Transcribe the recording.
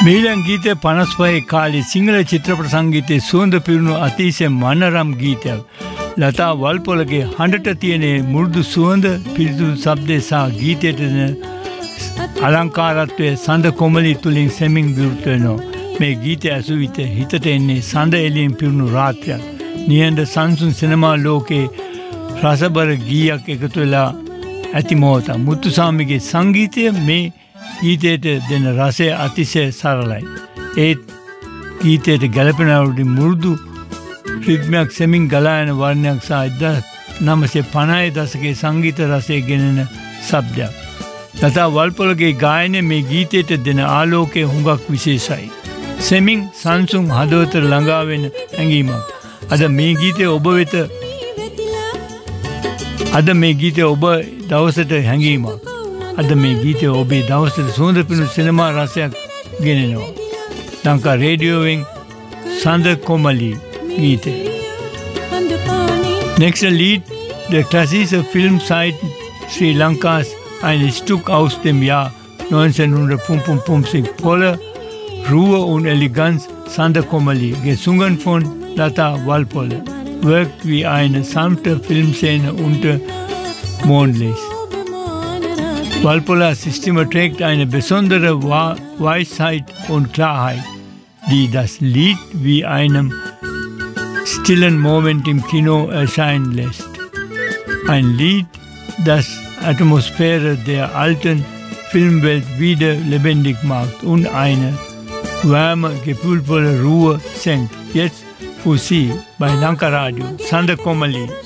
මීලන් ගීතය 55 කාලේ සිංහල චිත්‍රපට සංගීතයේ සුවඳ පිරුණු අතිශය මනරම් ගීතයක්. ලතා වල්පොලගේ හඬට තියෙන මුරුදු සුවඳ පිරිසිදු ශබ්දය සහ ගීතයට දෙන අලංකාරත්වයේ සඳ කොමලි තුලින් සෙමින් විවෘත වෙනවා. මේ ගීතය ඇසු විට හිතට එන්නේ සඳ එළියෙන් පිරුණු රාත්‍රියක්. නිහඬ සංසුන් සිනමා ලෝකේ රසබර ගීයක් එකතු වෙලා ඇති මොහොත. මුතුසාමිගේ සංගීතය මේ ගීතයට දෙන රසය අතිශය සරලයි. ඒත් ගීතයට ගැලපෙන මුරුදු රිද්මයක් සෙමින් ගලා යන වර්ණයක් සහ 1950 දශකයේ සංගීත රසය ගෙනෙන ශබ්දයක්. ලතා වල්පොලගේ ගායනය මේ ගීතයට දෙන ආලෝකය හුඟක් විශේෂයි. සෙමින් සංසුන් හදවතට ළඟා වෙන හැඟීමක්. අද මේ ගීතය ඔබ දවසට හැඟීමක්. අද මේ ගීතය ඔබේ දවසට සුවඳ පිරුණු සිනමා රසයක් ගෙනෙනවා. ලංකා රේඩියෝවෙන් සඳ කොමලි ගීතය. Next lead the klassische Filmzeit Sri Lankas ein Stück aus dem Jahr 1955 voller Ruhe und Eleganz Sand Komali, gesungen von Lata Walpole, wirkt wie eine sanfte Filmszene unter Mondlicht. Walpolas Stimme trägt eine besondere Weisheit und Klarheit, die das Lied wie einem stillen Moment im Kino erscheinen lässt. Ein Lied, das Atmosphäre der alten Filmwelt wieder lebendig macht und eine warme, gefühlvolle Ruhe senkt. Jetzt für Sie bei Lanka Radio, Sand Komali.